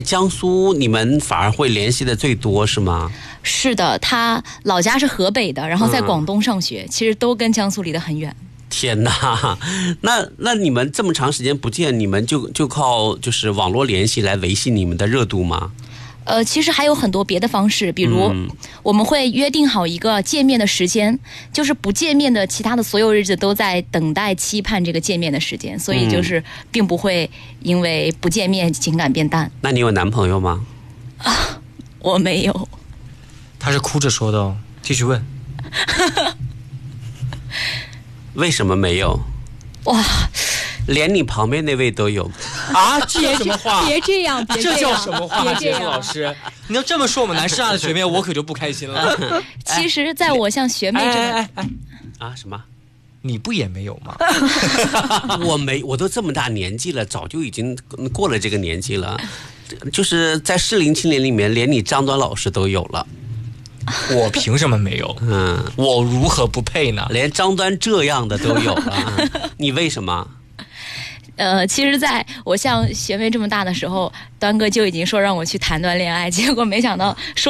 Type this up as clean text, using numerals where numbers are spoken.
江苏你们反而会联系的最多是吗？ 是的，他老家是河北的，然后在广东上学，其实都跟江苏离得很远。 天哪，那你们这么长时间不见，你们就靠就是网络联系来维系你们的热度吗？ 其实还有很多别的方式，比如我们会约定好一个见面的时间，就是不见面的其他的所有日子都在等待期盼这个见面的时间，所以就是并不会因为不见面情感变淡。 那你有男朋友吗？ 我没有。 他是哭着说的哦，继续问。 为什么没有？ 哇， 连你旁边那位都有啊？这叫什么话？ 别这样， 这叫什么话？杰夫老师，你要这么说我们南师大的学妹，我可就不开心了。 其实在我像学妹这啊什么？ 你不也没有吗？ 我都这么大年纪了，早就已经过了这个年纪了，就是在适龄青年里面，连你张端老师都有了。 我凭什么没有？我如何不配呢？ 连张端这样的都有了，你为什么？ 其实在我像学妹这么大的时候，端哥就已经说让我去谈段恋爱，结果没想到说